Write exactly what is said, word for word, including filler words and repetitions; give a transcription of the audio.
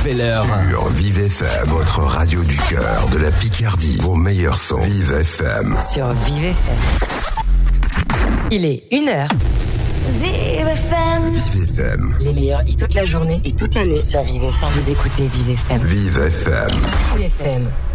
belle heure. Sur Vive F M, votre radio du cœur, de la Picardie, vos meilleurs sons. Vive F M. Sur Vive F M. Il est une heure. Vive F M. Vive F M. Les meilleurs hits toute la journée et toute l'année sur Vive F M. Vous écoutez Vive F M. Vive F M. Vive F M.